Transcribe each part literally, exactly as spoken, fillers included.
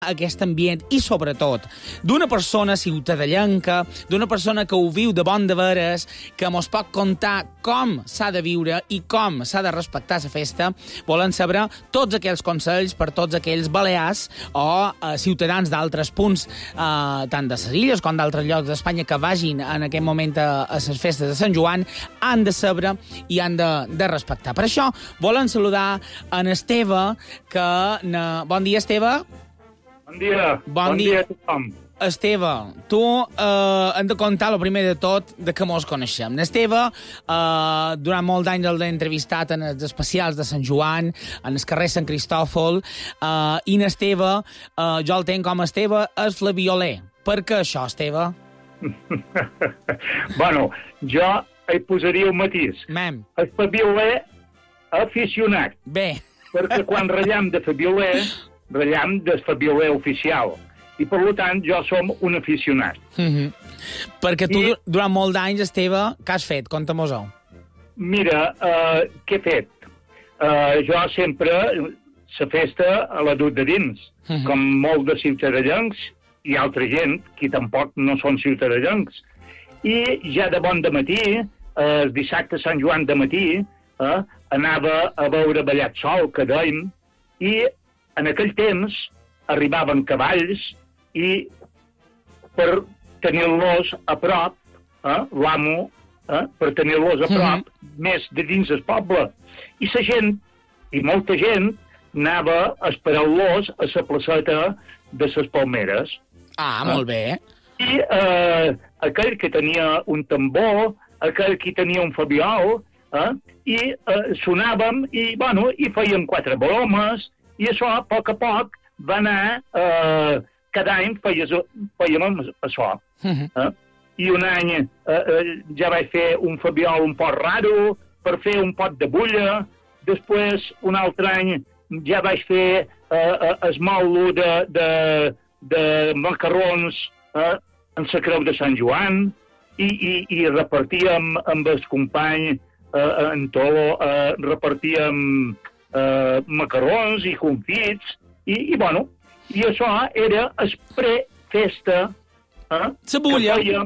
aquest ambient i, sobretot, d'una persona ciutadellenca, d'una persona que ho viu de bon de veres, que mos pot contar com s'ha de viure i com s'ha de respectar la festa, volen saber tots aquells consells per tots aquells balears o eh, ciutadans d'altres punts, eh, tant de les illes com d'altres llocs d'Espanya que vagin en aquest moment a, a les festes de Sant Joan, han de saber i han de, de respectar. Per això volen saludar en Esteve, que... Ne... Bon dia, Esteve. Bon dia. Bon, bon dia. dia a tothom. Esteve, tu eh, hem de contar, el primer de tot, de que mos coneixem. Esteve, eh, durant molt d'anys l'he entrevistat en els especials de Sant Joan, en el carrer Sant Cristòfol, eh, i Esteve, eh, jo el tenc com Esteve, és Flavioler. Per què això, Esteve? Bueno, jo hi posaria un matís. Mem. El Flavioler aficionat. Bé. Perquè quan ratllem de Flavioler, ratllem del Flavioler oficial. I, per tant, jo som un aficionat. Mm-hmm. Perquè tu, I... durant molt d'anys, Esteve, què has fet? Conta-mos-ho. Mira, uh, què he fet? Uh, jo sempre, la festa a la dut de dins, mm-hmm. com molt de ciutadellencs i altra gent, que tampoc no són ciutadellencs. I ja de bon de matí, uh, el dissabte Sant Joan de matí, uh, anava a veure ballat sol, que dèiem, i en aquell temps arribaven cavalls i per tenir-los a prop, eh, l'amo, eh, per tenir-los a prop, mm-hmm. més de dins el poble. I la gent, i molta gent, anava a esperar-los a la placeta de les Palmeres. Ah, molt bé. I eh, aquell que tenia un tambor, aquell que tenia un fabiol, eh, i eh, sonàvem i, bueno, i fèiem quatre bromes, i això, a poc a poc, va anar... Eh, cada any feies, fèiem això. Uh-huh. Eh? I un any eh, eh, ja vaig fer un fabiol un poc raro per fer un pot de bulla. Després, un altre any, ja vaig fer eh, el mòdulo de, de, de macarrons eh, en la creu de Sant Joan i, i, i repartíem amb el company eh, en Tolo, eh, repartíem eh, macarrons i confits i, i bueno, i això era el pre-festa, eh, que fèiem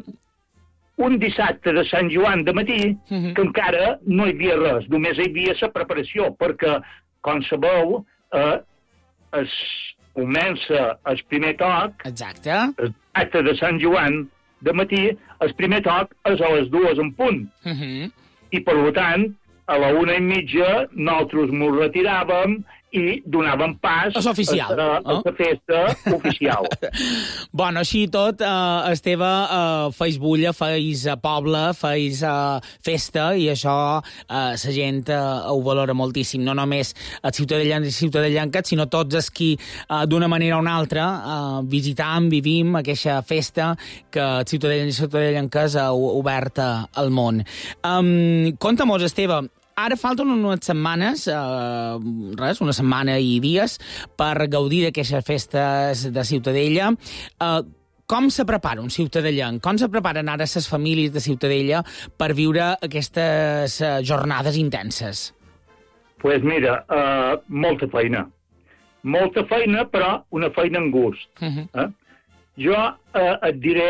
un dissabte de Sant Joan de matí, uh-huh. que encara no hi havia res, només hi havia la preparació, perquè, com sabeu, eh, es comença el primer toc, exacte, el dissabte de Sant Joan de matí, el primer toc és a les dues en punt. Uh-huh. I, per tant, a la una i mitja nosaltres ens retiràvem i donàvem pas és oficial, a, a, a la festa oficial. Bueno, així i tot, eh, Esteve, eh, feis bulla, feis eh, poble, feis eh, festa, i això eh, la gent eh, ho valora moltíssim, no només els ciutadans i ciutadellenques, sinó tots els qui, eh, d'una manera o una altra, eh, visitam, vivim aquesta festa que els ciutadans i ciutadellenques ha obert al món. Um, Conta-mos, Esteve, ara falten unes setmanes, eh, res, una setmana i dies, per gaudir d'aquestes festes de Ciutadella. Eh, com se prepara un ciutadellenc? Com se preparen ara les famílies de Ciutadella per viure aquestes eh, jornades intenses? Doncs pues mira, eh, molta feina. Molta feina, però una feina en gust. Uh-huh. Eh? Jo eh, et diré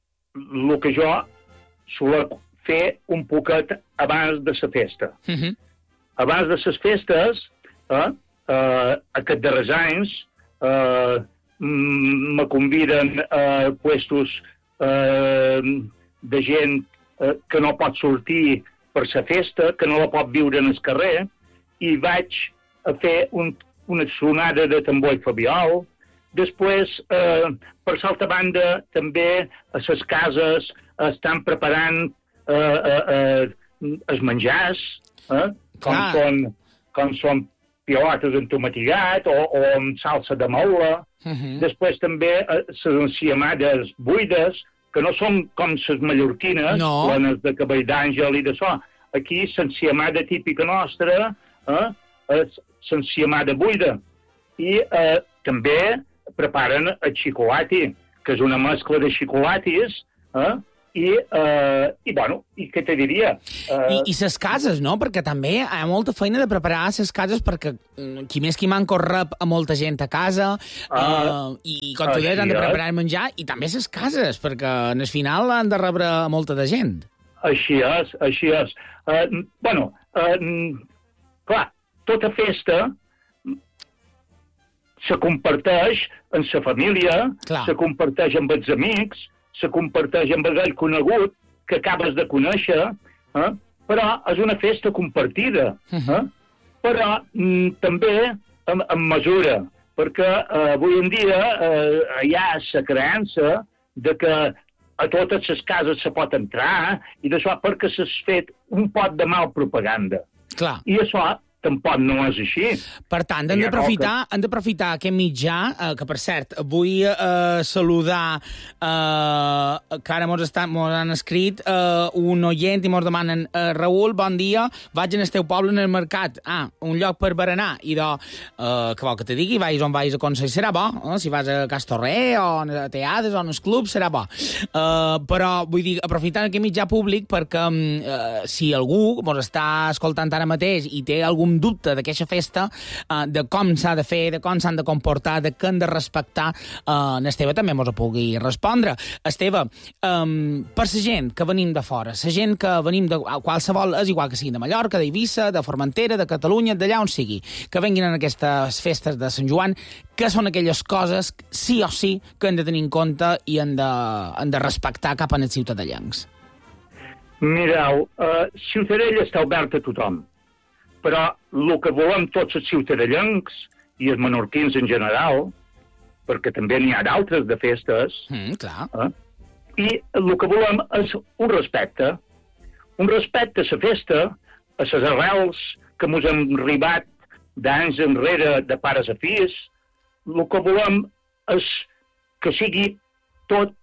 el que jo solc fer un poquet abans de la festa. Uh-huh. Abans de les festes, eh, eh, aquests darrers anys, eh, me conviden a puestos eh, de gent eh, que no pot sortir per la festa, que no la pot viure en el carrer, i vaig a fer un, una sonada de tambor i fabiol. Després, eh, per l'altra banda, també a les cases estan preparant Uh, uh, uh, els menjars, eh? com, són, com són pilotes entomatigat o, o amb salsa de moula. Uh-huh. Després també uh, les enciamades buides, que no són com les mallorquines, no. Plenes de cabell d'àngel i d'això. Aquí l'enciamada típica nostra eh? és l'enciamada buida. I eh, també preparen el xocolati, que és una mescla de xocolatis, eh? I, uh, i bueno, i què te diria? Uh... I, I ses cases, no? Perquè també hi ha molta feina de preparar ses cases perquè qui més qui manco rep a molta gent a casa uh, uh, i, com tu deies, han de preparar el menjar i també ses cases, perquè en el final han de rebre molta de gent. Així és, així és. Uh, bueno, uh, clar, tota festa se comparteix en sa família, clar. Se comparteix amb els amics, se comparteix amb aquell conegut que acabes de conèixer, eh? Però és una festa compartida. Eh? Però mm, també en, en mesura, perquè eh, avui en dia eh, hi ha la creença de que a totes les cases se pot entrar i d'això perquè s'ha fet un pot de mal propaganda. Clar. I això tampoc no és així. Per tant, hem d'aprofitar que... hem d'aprofitar aquest mitjà, eh, que per cert, vull eh, saludar eh, que ara mos, estan, mos han escrit eh, un oient i mos demanen eh, Raül, bon dia, vaig en el teu poble en el mercat. Ah, un lloc per berenar. I de, eh, que vol que te digui, vais on vais a Consell, serà bo. Eh? Si vas a Castorrer o a Teades o als clubs, serà bo. Eh, però, vull dir, aprofitant aquest mitjà públic perquè eh, si algú mos està escoltant ara mateix i té algun dubte d'aquesta festa, eh, de com s'ha de fer, de com s'han de comportar, de què han de respectar, eh, en Esteve també mos ho pugui respondre. Esteve, eh, per la gent que venim de fora, la gent que venim de qualsevol, és igual que siguin de Mallorca, d'Eivissa, de Formentera, de Catalunya, d'allà on sigui, que venguin en aquestes festes de Sant Joan, que són aquelles coses, sí o sí, que han de tenir en compte i han de, han de respectar cap als ciutadellencs? Mireu, uh, Ciutadella està oberta a tothom, però el que volem tots els ciutadellencs i els menorquins en general, perquè també n'hi ha d'altres de festes, mm, clar. Eh? I el que volem és un respecte, un respecte a la festa, a les arrels que ens han arribat d'anys enrere de pares a fills. El que volem és que sigui tot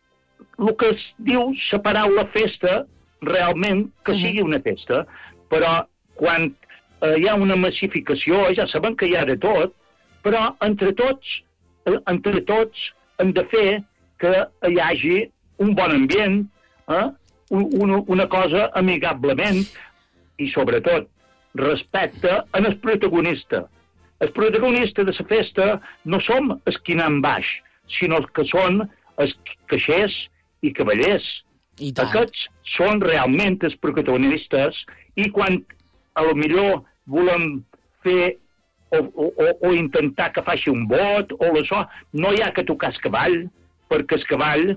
el que es diu la paraula festa, realment que mm-hmm. sigui una festa, però quan eh, hi ha una massificació, ja sabem que hi ha de tot, però entre tots, eh, entre tots hem de fer que hi hagi un bon ambient, eh? una, una cosa amigablement i, sobretot, respecte en el protagonista. El protagonista de la festa no som els qui anem baix, sinó que són els caixers i cavallers. I tant. Aquests són realment els protagonistes i quan a lo millor volem fer o, o, o intentar que faci un vot o això, no hi ha que tocar el cavall, perquè el cavall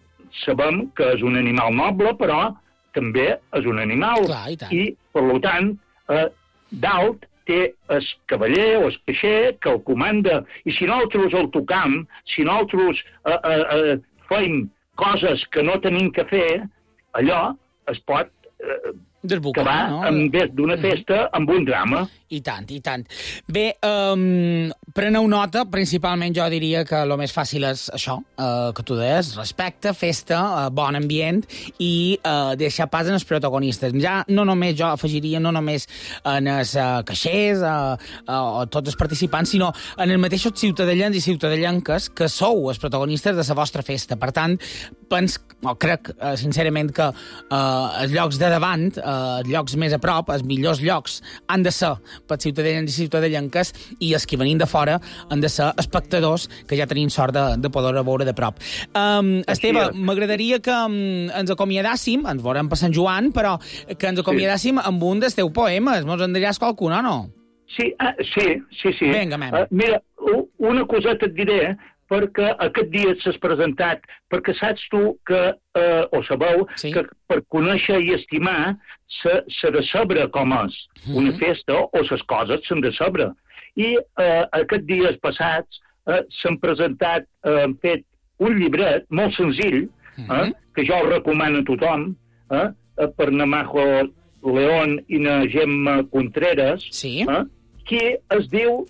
sabem que és un animal noble, però també és un animal. Clar, i tant. I, per tant, eh, dalt té el cavaller o el caixer que el comanda. I si nosaltres el tocam, si nosaltres eh, eh, eh, fem coses que no tenim que fer, allò es pot eh, acabar, no? en vez d'una festa, amb un drama. I tant, i tant. Bé, um, preneu nota, principalment jo diria que el més fàcil és això, uh, que tu deies, respecte, festa, uh, bon ambient i uh, deixar pas en els protagonistes. Ja no només jo afegiria, no només en els uh, caixers uh, uh, o tots els participants, sinó en els mateixos ciutadellans i ciutadellanques que sou els protagonistes de la vostra festa. Per tant, pens, o crec uh, sincerament que uh, els llocs de davant, uh, els llocs més a prop, els millors llocs, han de ser per ciutadans i ciutadellanques, i els que venim de fora han de ser espectadors que ja tenim sort de, de poder veure de prop. Um, Esteve, m'agradaria que um, ens acomiadàssim, ens veurem per Sant Joan, però que ens acomiadàssim sí. amb un dels teus poemes. Mos en diràs qualcun o no? Sí, uh, sí, sí, sí. Vinga, uh, mira, una coseta et diré, perquè aquest dia s'has presentat, perquè saps tu que, eh, o sabeu, sí. que per conèixer i estimar s'ha de saber com és una festa o les coses s'han de saber. I eh, aquests dies passats eh, s'han presentat, eh, han fet un llibret molt senzill, eh, que jo el recomano a tothom, eh, per na Majo León i na Gemma Contreras, sí. eh, que es diu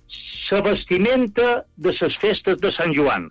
la vestimenta de les festes de Sant Joan.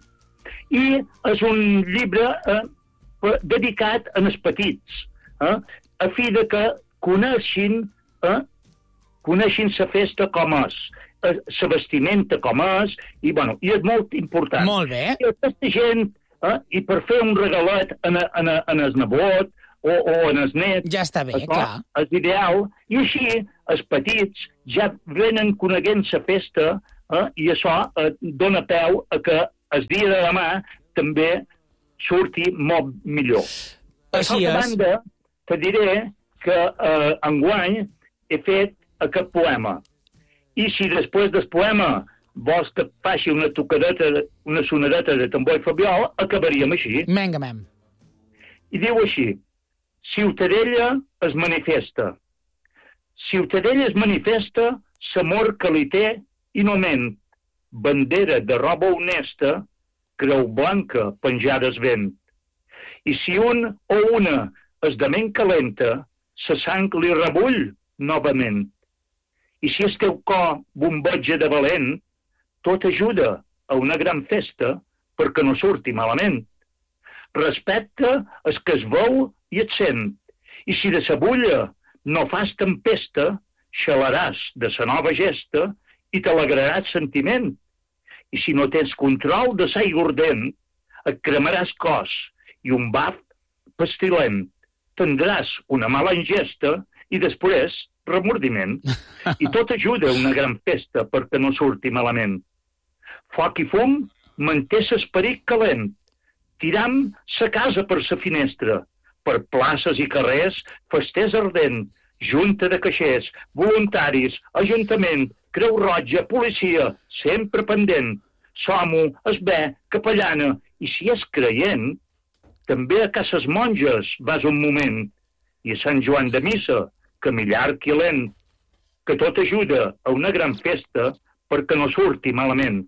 I és un llibre eh, dedicat als petits, eh, a fi de que coneixin, eh, coneixin la festa com és, la vestimenta com és, i, bueno, i és molt important. Molt bé. I aquesta gent eh? I per fer un regalet en, en, en el nebot o, o en el net... Ja està bé, això clar. És ideal. I així, els petits ja venen coneguent la festa eh? I això eh, dona peu a que el dia de demà també surti molt millor. Així per és. banda, te diré que eh, enguany he fet aquest poema. I si després del poema vols que faci una tocadeta, una sonadeta de tambor i fabiol, acabaríem així. Vinga, mem. I diu així: Ciutadella es manifesta. Ciutadella es manifesta l'amor que li té i no ment. Bandera de roba honesta, creu blanca penjada al vent. I si un o una es de ment calenta, sa sang li rebull novament. I si el teu cor bombotja de valent, tot ajuda a una gran festa perquè no surti malament. Respecta el que es veu i et sent. I si de sa bulla no fas tempesta, xalaràs de sa nova gesta i t'alegraràs sentiment. I si no tens control de l'aigua ardent, et cremaràs cos i un baf pestilent. Tindràs una mala ingesta i després remordiment. I tot ajuda a una gran festa perquè no surti malament. Foc i fum manté l'esperit calent. Tiram sa casa per sa finestra. Per places i carrers, festers ardent, junta de caixers, voluntaris, ajuntament, Creu Roja, policia, sempre pendent. Som-ho, es bé, capellana, i si és creient, també a cases monges vas un moment, i a Sant Joan de Missa, camí llarg i lent, que tot ajuda a una gran festa perquè no surti malament.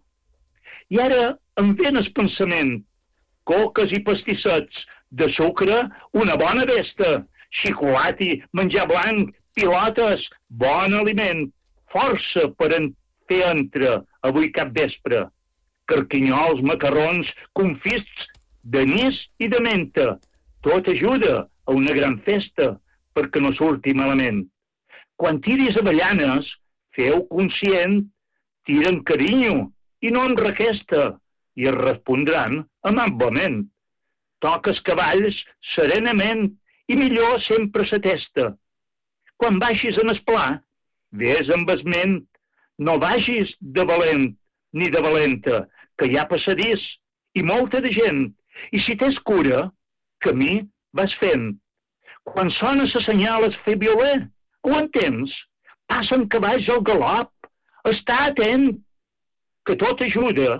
I ara em ven el pensament, coques i pastissets, de sucre, una bona vesta, xocolati, menjar blanc, pilotes, bon aliment, força per en fer entre avui cap vespre, carquinyols, macarrons, confists, d'anís i de menta. Tot ajuda a una gran festa perquè no surti malament. Quan tiris avellanes, feu conscient, tiren carinyo i no en requesta, i es respondran amablement. Toques cavalls serenament i millor sempre sa testa. Quan baixis en el pla, vés amb esment, no vagis de valent ni de valenta, que hi ha passadís i molta de gent, i si tens cura, camí vas fent. Quan sona sa senyal es fer violer, ho entens? Passen cavalls al galop, està atent, que tot ajuda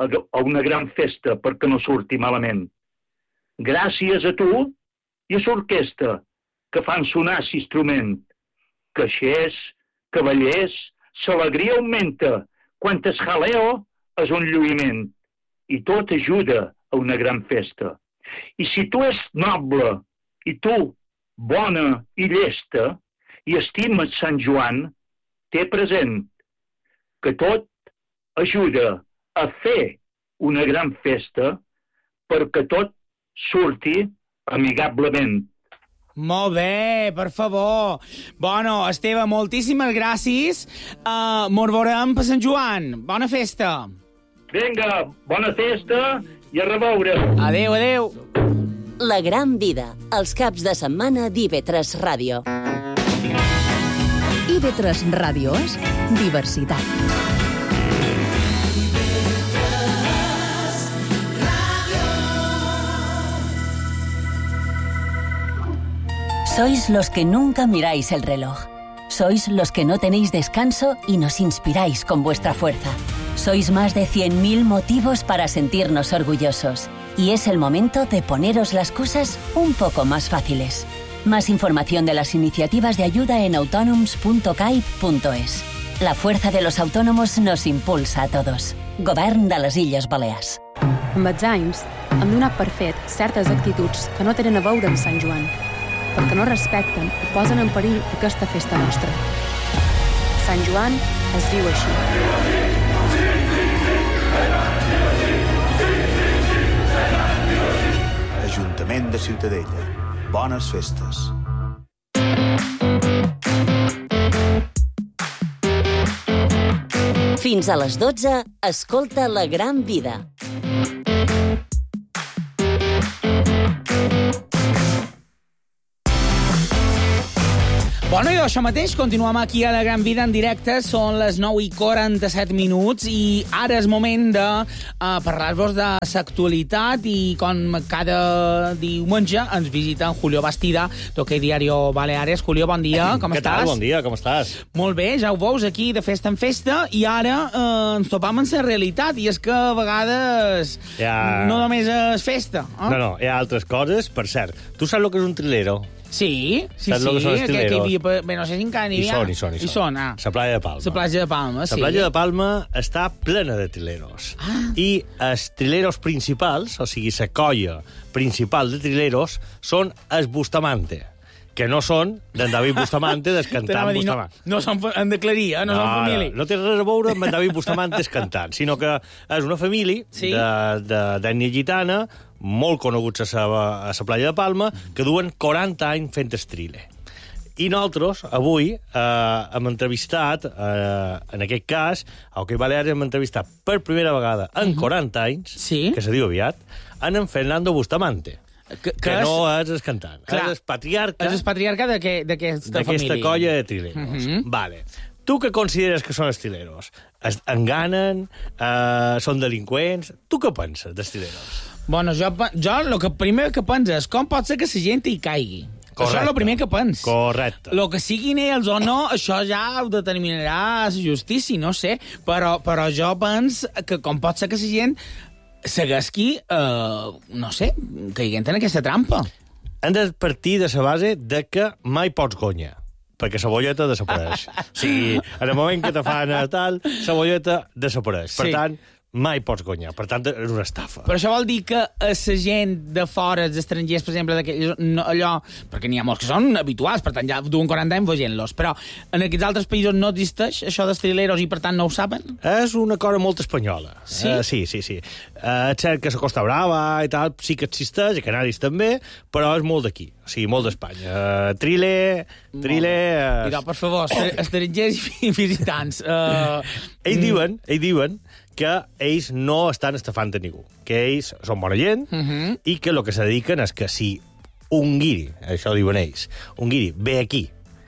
a una gran festa perquè no surti malament. Gràcies a tu i a l'orquestra que fan sonar l'instrument. Caixers, cavallers, l'alegria augmenta, quan es jaleo és un lluïment, i tot ajuda a una gran festa. I si tu és noble, i tu, bona i llesta, i estimes Sant Joan, té present que tot ajuda a fer una gran festa perquè tot surti amigablement. Molt bé, per favor. Bueno, Esteve, moltíssimes gràcies. Uh, Mos veurem per Sant Joan. Bona festa. Vinga, bona festa i a reveure. Adéu, adéu. La gran vida, els caps de setmana d'I V tres Ràdio. I V tres Ràdio és diversitat. Sois los que nunca miráis el reloj. Sois los que no tenéis descanso y nos inspiráis con vuestra fuerza. Sois más de cien mil motivos para sentirnos orgullosos. Y es el momento de poneros las cosas un poco más fáciles. Más información de las iniciativas de ayuda en autònoms punto caib punto es. La fuerza de los autónomos nos impulsa a todos. Govern de les Illes Balears. Amb els anys, hem donat per fet certes actituds que no tenen a veure amb Sant Joan, perquè no respecten i posen en perill aquesta festa nostra. Sant Joan es diu així. Ajuntament de Ciutadella. Bones festes. Fins a les dotze, escolta La Gran Vida. Bueno, i això mateix, continuem aquí a La Gran Vida en directe, són les nou i quaranta-set minuts i ara és moment de uh, parlar-vos de l'actualitat i com cada diumenge ens visita en Julio Bastida, d'Ok Diario Baleares. Julio, bon dia, com Què estàs? tal? Bon dia, com estàs? Molt bé, ja ho veus aquí de festa en festa i ara eh, ens topam amb la realitat i és que a vegades Ja. no només és festa. Eh? No, no, hi ha altres coses. Per cert, tu saps el que és un trilero? Sí, sí, Saps lo que sí, són els que, que hi trileros? havia... Bé, no sé si encara n'hi Hi havia. són, hi són, hi són. ah. La platja de Palma. La platja de Palma, sí. La platja de Palma està plena de trileros. Ah. I els trileros principals, o sigui, la colla principal de trileros, són els Bustamante, que no són d'en David Bustamante, del cantant T'anava a dir, Bustamante. No, no són, fa- en declaria, no, no són família. No, no té res a veure amb en David Bustamante cantant, sinó que és una família Sí. de- de- d'ètnia gitana, molt coneguts a la, a la platja de Palma, que duen quaranta anys fent estrile. I nosaltres, avui, eh, hem entrevistat, eh, en aquest cas, a OK Balears hem entrevistat per primera vegada en quaranta anys, Sí. que se diu aviat, en en Fernando Bustamante, Que, que, que no és el cantant, Clar. és el patriarca És el patriarca d'aquest- d'aquesta d'aquesta família. colla de trileros. Mhm. Vale. Tu què consideres que són els trileros? Es enganen? Eh, són delinqüents? Tu què penses dels trileros? Bueno, jo, pe- jo el que primer que penso és com pot ser que la gent hi caigui. Això és el primer que penso. Correcte. Lo que siguin ells o no, això ja ho determinarà la justícia, no sé. Però, però jo penso que com pot ser que la gent seguesqui, eh, no sé, caiguent en aquesta trampa. Hem de partir de la base de que mai pots guanyar, perquè la bolleta desapareix. O sigui, en el moment que te fan tal, la bolleta desapareix. Per Sí. tant, mai pots guanyar. Per tant, és una estafa. Però això vol dir que a la gent de fora, els estrangers, per exemple, d'aquells- no, allò... Perquè n'hi ha molts que són habituals, per tant, ja duen quaranta anys veient-los. Però en aquests altres països no existeix això dels trileros i, per tant, no ho saben? És una cosa molt espanyola. Sí? Uh, sí, sí, sí. Uh, és cert que la Costa Brava i tal sí que existeix, a Canaris també, però és molt d'aquí, o sigui, molt d'Espanya. Uh, trile, trile... Idò, per favor, estra- estrangers i visitants. Uh, Ells diuen, ells diuen que ells no estan estafant a ningú, que ells són bona gent uh -huh. i que el que se dediquen és que si un guiri, això diuen ells, un guiri ve aquí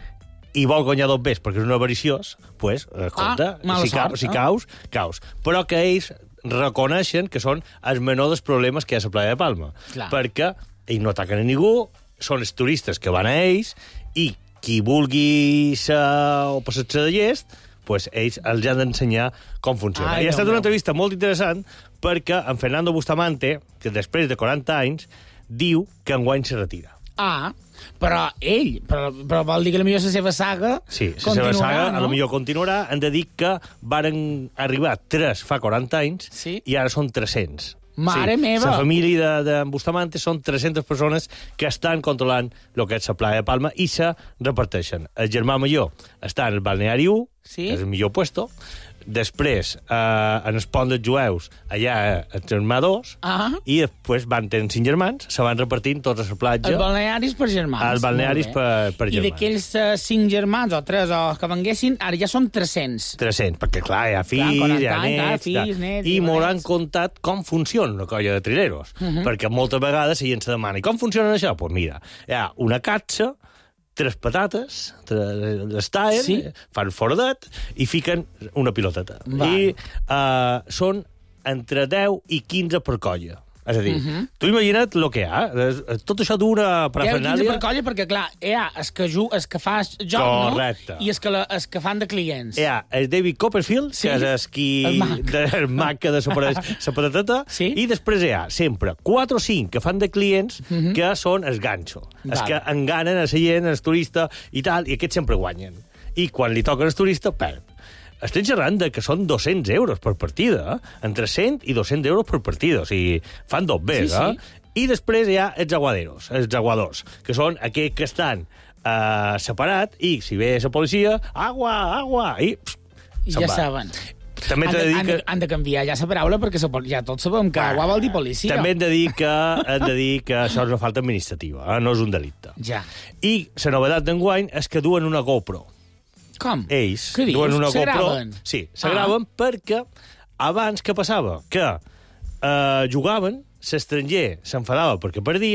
i vol guanyar dos bes perquè és un avariciós, pues, escolta, Ah, mala si, ca sort, si eh? caus, caus. Però que ells reconeixen que són els menors dels problemes que hi ha a la playa de Palma. Clar. Perquè ells no ataquen a ningú, són els turistes que van a ells i qui vulgui ser o passar-se de llest, pues ells els han d'ensenyar com funciona. Ai, I ha estat Déu una meu. entrevista molt interessant perquè en Fernando Bustamante, que després de quaranta anys, diu que enguany se retira. ah, però ell, però, però vol dir que potser la seva saga Sí, la seva continuarà, saga no? a lo millor continuarà. Hem de dir que varen arribar tres fa quaranta anys Sí. i ara són tres-cents. Mare sí, meva! La família de, de Bustamante són tres-centes persones que estan controlant el que és la playa de Palma i se reparteixen. El germà major està en el balneari u, Sí. que és el millor puesto. Després, eh, en el pont dels jueus, allà el germà dos, Ah. i després van tenir cinc germans, se van repartint tots a la platja. Els balnearis per germans. Els balnearis Molt bé. per- per I germans. d'aquells uh, cinc germans, o tres, o que venguessin, ara ja són tres-cents. tres-cents, perquè clar, hi ha fills, Clar, quaranta hi ha anys, clar, nets... fills, clar. nets, I i m'ho han nets. contat com funciona una colla de trileros. Uh -huh. Perquè moltes vegades la gent se demana i com funciona això? Doncs pues mira, hi ha una catxa, tres patates, les tallen, Sí. fan foradet i fiquen una piloteta. Va. I uh, són entre deu i quinze per colla. És a dir, uh -huh. tu imagina't el que hi ha. Tot això d'una deu quinze parafernàlia... per colla, perquè, clar, hi ha es que, ju, es que fa joc, Correcte. no? I es que, la, es que fan de clients. Hi ha el David Copperfield, Sí. que és el qui... El mag. de- el mag que desapareix la patateta, Sí. i després hi ha sempre quatre o cinc que fan de clients uh -huh. que són els ganxo, els Val. que enganen a la gent, els turistes i tal, i aquests sempre guanyen. I quan li toquen els turistes, perd. Estic xerrant de que són dos-cents euros per partida, eh? Entre cent i dos-cents euros per partida, o sigui, fan dos bes, Sí, sí. eh? I després hi ha els aguaderos, els aguadors, que són aquells que estan eh, separats i si ve la policia, agua, agua, i... Pss, I se'n ja va. saben. També Han t'he de, de dir han, que... de, han de canviar ja la paraula perquè se, ja tots sabem que agua vol dir policia. També hem de dir que, hem de dir que això és una falta administrativa, eh? No és un delicte. Ja. I la novetat d'enguany és que duen una GoPro. Com? Ells Què dius? duen una Se GoPro. graven? Sí, se Ah. graven perquè abans què passava? Que eh, jugaven, l'estranger s'enfadava perquè perdia,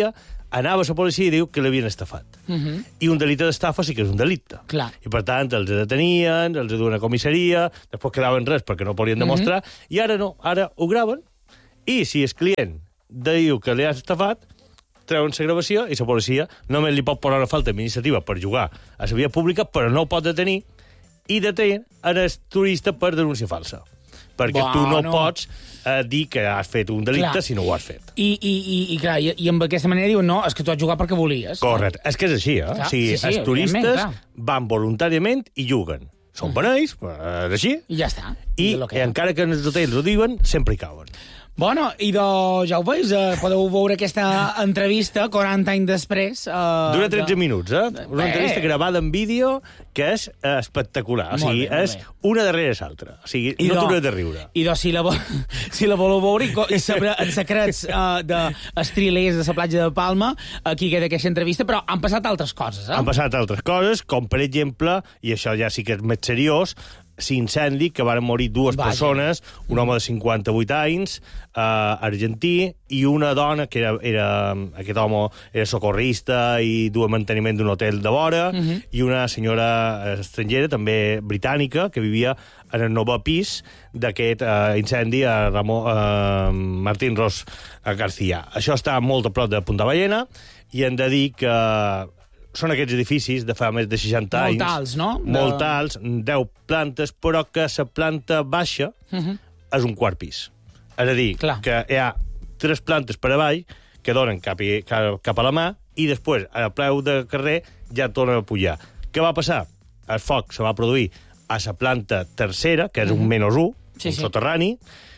anava a la policia i diu que l'havien estafat. Uh -huh. I un delicte d'estafa sí que és un delicte. Clar. I, per tant, els detenien, els duen a comissaria, després quedaven res perquè no podien demostrar, uh -huh. i ara no, ara ho graven, i si el client diu que li has estafat, treuen la gravació i la policia només li pot posar una falta administrativa per jugar a la via pública, però no ho pot detenir, i detenir el turista per denúncia falsa. Perquè bueno. tu no pots eh, dir que has fet un delicte clar. si no ho has fet. I, i, i, i, clar, i, i amb aquesta manera diuen, no, és que tu has jugat perquè volies. Correcte. És que és així, eh? Clar, o sigui, sí, sí, els turistes van voluntàriament i juguen. Són beneis, és així. I ja està. I, I encara que els hotels ho diuen, sempre hi cauen. Bueno, i de, ja ho veus, eh, podeu veure aquesta entrevista quaranta anys després. Eh, Dura tretze de... minuts, eh? Una entrevista gravada en vídeo que és eh, espectacular. O sigui, bé, és bé. una darrere l'altra. O sigui, I no do, t'hauràs de riure. I doncs, si la, si la voleu veure i, i saber els secrets uh, dels trilers de la platja de Palma, aquí queda aquesta entrevista, però han passat altres coses, eh? Han passat altres coses, com per exemple, i això ja sí que és més seriós, l'incendi que van morir dues Vaja. persones, un home de cinquanta-vuit anys, eh, argentí, i una dona que era, era aquest home era socorrista i duia manteniment d'un hotel de vora, uh -huh. i una senyora estrangera, també britànica, que vivia en el novè pis d'aquest eh, incendi a Ramon, eh, Martín Ros García. Això està molt a prop de Punta Ballena, i hem de dir que són aquests edificis de fa més de seixanta anys. Molt alts, no? Molt de... alts, deu plantes, però que la planta baixa uh -huh. és un quart pis. És a dir, Clar. que hi ha tres plantes per avall que donen cap, i, cap, cap a la mà, i després, a peu de carrer, ja tornen a pujar. Què va passar? El foc se va produir a la planta tercera, que és uh -huh. un menys un, sí, un sí. soterrani,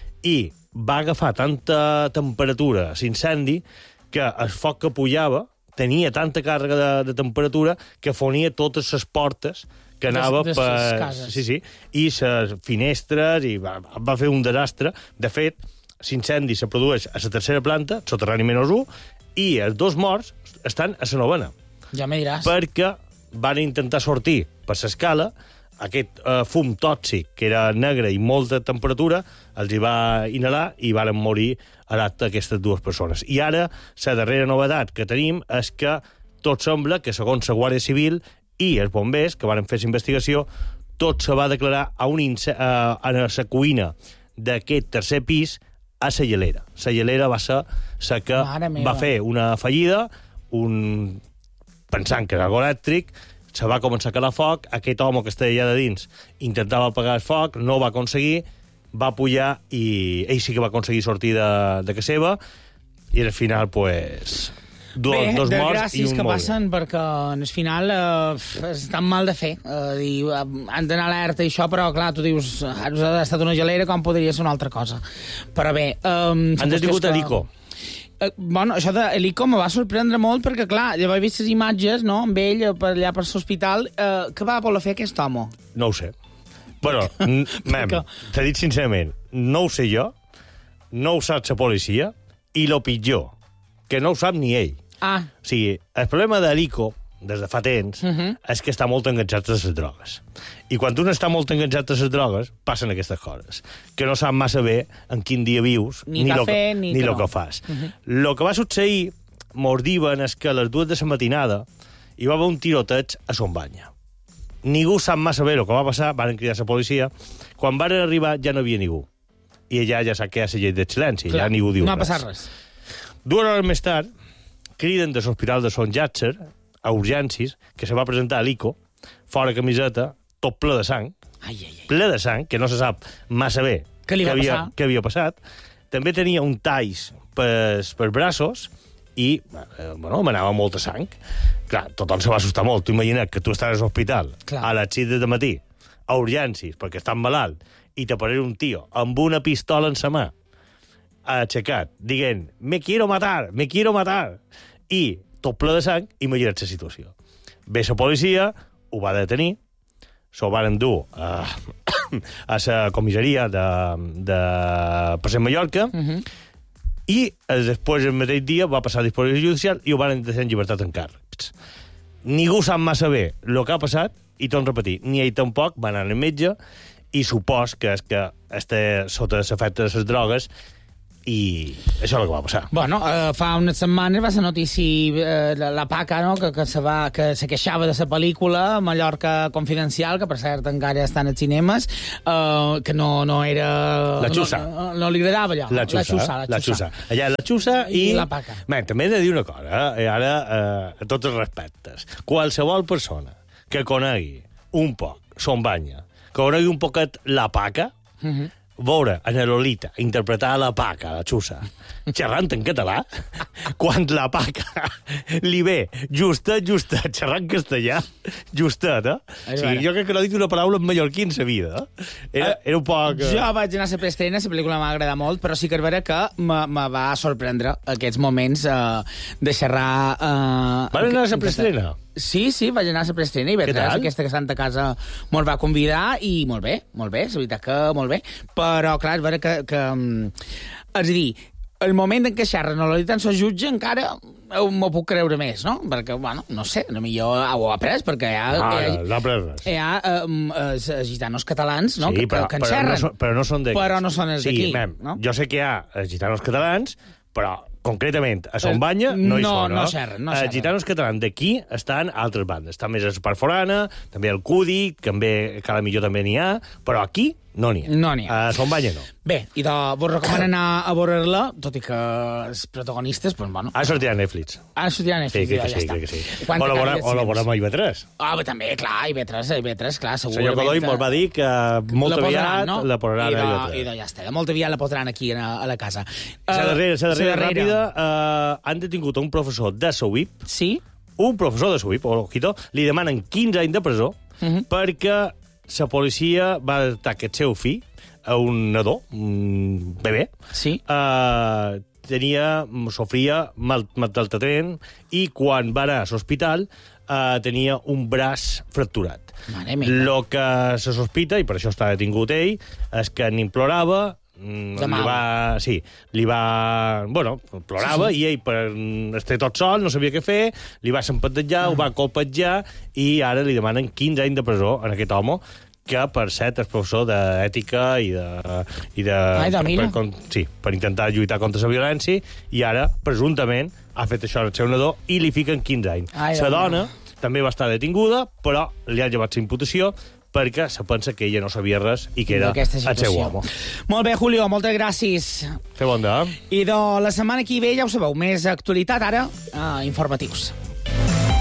i va agafar tanta temperatura l'incendi que el foc que pujava tenia tanta càrrega de, de temperatura que fonia totes les portes que anava des, des per... cases. Sí, sí, i les finestres, i va, va fer un desastre. De fet, l'incendi se produeix a la tercera planta, soterrani menys un, i els dos morts estan a la novena. Ja me diràs. Perquè van intentar sortir per l'escala, aquest eh, fum tòxic, que era negre i molta temperatura, els hi va inhalar i van morir a l'acte aquestes dues persones. I ara, la darrera novetat que tenim és que tot sembla que, segons la Guàrdia Civil i els bombers, que van fer l'investigació, tot se va declarar a, un ince- a, a la cuina d'aquest tercer pis a la llalera. La llalera va ser la que va fer una fallida, un... pensant que era algo elèctric, se va començar a calar foc, aquest home que estava allà de dins intentava apagar el foc, no ho va aconseguir, va pujar i ell sí que va aconseguir sortir de, de casa seva, i al final, pues, dos, Bé, dos morts i un que molt passen bé. Perquè al final eh, és tan mal de fer. Eh, dir, eh, han d'anar alerta i això, però clar, tu dius, ha estat una gelera, com podria ser una altra cosa. Però bé... Eh, han detingut que... l'Ico. Eh, bueno, això de l'Ico me va sorprendre molt perquè, clar, ja vaig vist les imatges, no?, amb ell per allà per l'hospital. Eh, què va voler fer aquest home? No ho sé. Bueno, mem, t'he dit sincerament, no ho sé jo, no ho sap la policia, i lo pitjor, que no ho sap ni ell. Ah. O sigui, el problema de l'Ico, des de fa temps, uh -huh. és que està molt enganxat a les drogues. I quan un està molt enganxat a les drogues, passen aquestes coses, que no sap massa bé en quin dia vius, ni, ni el que, ni, ni que lo no. que fas. El uh -huh. que va succeir, mos diuen, és que a les dues de la matinada hi va haver un tiroteig a Son Banya. Ningú sap massa bé el que va passar, van cridar la policia. Quan van arribar ja no hi havia ningú. I allà ja sap que hi ha la llei de silenci, ja ningú diu no res. No ha passat res. Dues hores més tard, criden de l'hospital de Sant Llàtzer a urgències, que se va presentar a l'Ico, fora camiseta, tot ple de sang, ai, ai, ai. ple de sang, que no se sap massa bé què li va havia, passar? què havia passat. També tenia un talls per, per braços i, eh, bueno, manava molta sang. Clar, tothom se va assustar molt. Tu imagina't que tu estàs a l'hospital a les sis del matí, a urgències, perquè estàs malalt, i t'apareix un tio amb una pistola en sa mà, aixecat, dient, me quiero matar, me quiero matar, i tot ple de sang, imagina't la situació. Ve la policia, ho va detenir, s'ho van endur a, a la comissaria de, de Present Mallorca, uh -huh. i després, el mateix dia, va passar a disposició judicial i ho van deixar en llibertat en càrrecs. Ningú sap massa bé el que ha passat, i torno a repetir, ni ell tampoc va anar al metge, i supos que és que està sota l'efecte de les drogues i això és el que va passar. Bueno, eh, fa unes setmanes va ser notícia eh, la, la Paca, no?, que, que, se va, que se queixava de la pel·lícula Mallorca Confidencial, que per cert encara està als cinemes, eh, que no, no era... La Xusa. No, no, no li agradava allò. La Xusa. La Xusa. La Xusa. Allà la Xusa i... I la Paca. Man, també he de dir una cosa, eh? ara, eh, a tots els respectes. Qualsevol persona que conegui un poc Son Banya, que conegui un poquet la Paca, uh-huh. veure a Lolita interpretar la Paca, la Xusa, xerrant en català, quan la Paca li ve justet, justet, xerrant castellà, justet, eh? O sigui, jo crec que no he dit una paraula en mallorquí en sa vida. Eh? Era, era un poc... Jo vaig anar a la preestrena, la pel·lícula m'ha agradat molt, però sí que és vera que me, me va sorprendre aquests moments eh, de xerrar... Eh, Van anar a la preestrena? Sí, sí, vaig anar a la preestrena i Betres, aquesta que Santa Casa me'l va convidar i molt bé, molt bé, és veritat que molt bé, però clar, és vera que... que és a dir, el moment en què xerren o l'Olita en so jutge encara m'ho puc creure més, no? Perquè, bueno, no sé, potser ho ha après, perquè hi ha... Ah, no, no ha après res. Hi ha eh, eh, gitanos catalans, no?, sí, que, però, que en però xerren. No són, però no són d'aquí. Però no són els sí, d'aquí, mem, no? Jo sé que hi ha gitanos catalans, però concretament a Son Banya no, no hi són, no? no xerren, no Els xerren. gitanos catalans d'aquí estan a altres bandes. Està més a Espart Forana, també el Cudi, també, que a la millor també n'hi ha, però aquí no n'hi ha. No n'hi ha. A Son Banya no. Bé, i de, vos recomano anar a veure-la, tot i que els protagonistes, doncs, bueno... Ha sortit a Netflix. Ha sortit a Netflix, sí, ja, sí, ja està. Sí, sí. O la veurem, o la veurem a I B tres. Ah, bé, també, clar, I B tres, I B tres, clar, segurament... Senyor Godoy mos va dir que molt la aviat posaran, no? la posaran I de, a I B tres. I de, ja està, molt aviat la posaran aquí a, a la casa. La darrera, la darrera, darrera. ràpida, uh, han detingut un professor de S U I P. Sí? Un professor de S U I P, ojito, li demanen quinze anys de presó uh -huh. perquè la policia va detectar que el seu fill, a un nadó, un bebè, sí. uh, tenia, sofria mal, maltractament i quan va anar a l'hospital uh, tenia un braç fracturat. El que se sospita, i per això està detingut ell, és que n'implorava, li va, sí, li va... Bueno, plorava sí, sí. i ell, per estar tot sol, no sabia què fer, li va s'empatejjar, uh -huh. ho va colpejar i ara li demanen quinze anys de presó a aquest home que, per cert, és professor d'ètica i de... I de, Ai, de per, per, sí, per intentar lluitar contra la violència, i ara, presumptament, ha fet això al seu nadó i li fiquen quinze anys. La dona també va estar detinguda, però li ha llevat la imputació perquè se pensa que ella no sabia res i que era el seu home. Molt bé, Julio, moltes gràcies. Fer bon dia. I de la setmana que ve, ja ho sabeu, més actualitat ara, eh, informatius.